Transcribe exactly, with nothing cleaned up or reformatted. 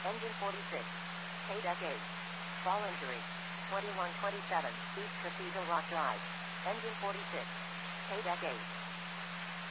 Engine forty-six. K-Deck eight. Fall injury. twenty-one twenty-seven, East Cathedral Rock Drive. Engine forty-six. K-Deck eight.